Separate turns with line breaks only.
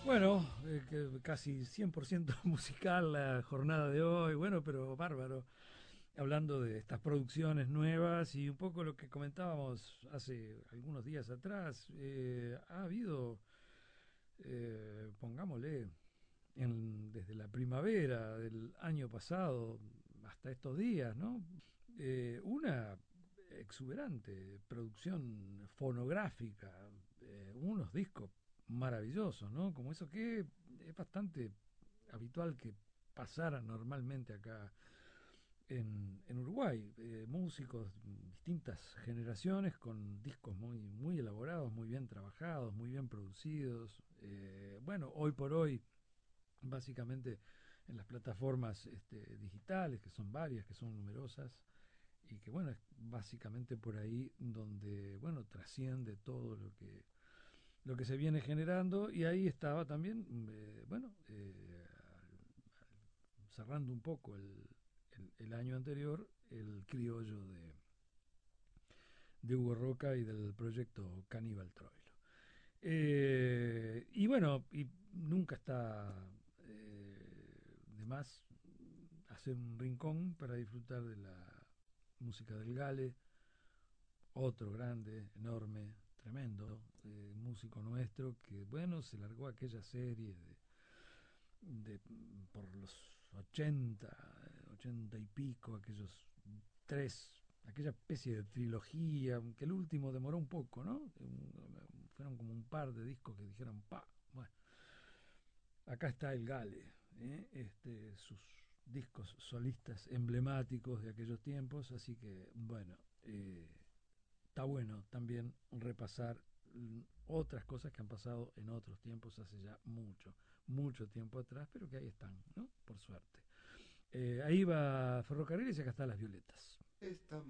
Bueno, casi 100% musical la jornada de hoy, bueno, pero bárbaro, hablando de estas producciones nuevas y un poco lo que comentábamos hace algunos días atrás, ha habido, pongámosle, desde la primavera del año pasado hasta estos días, ¿no? Una exuberante producción fonográfica, unos discos maravillosos, ¿no? Como eso que es bastante habitual que pasara normalmente acá en Uruguay. Músicos, distintas generaciones con discos muy elaborados, muy bien trabajados, muy bien producidos. Bueno, hoy por hoy, básicamente en las plataformas digitales, que son varias, que son numerosas, y que bueno, es básicamente por ahí donde, bueno, trasciende todo lo que se viene generando, y ahí estaba también, cerrando un poco el año anterior, el criollo de Hugo Roca y del proyecto Caníbal Troilo. Y bueno, y nunca está de más hacer un rincón para disfrutar de la música del Gale, otro grande, enorme, tremendo músico nuestro que, bueno, se largó aquella serie de por los 80 y pico, aquellos tres, aquella especie de trilogía, que el último demoró un poco, ¿no? Fueron como un par de discos que dijeron, pa, bueno, acá está el Gale, sus discos solistas emblemáticos de aquellos tiempos, así que, bueno, está bueno también repasar otras cosas que han pasado en otros tiempos hace ya mucho tiempo atrás, pero que ahí están, ¿no? Por suerte. Ahí va Ferrocarriles y acá están las Violetas.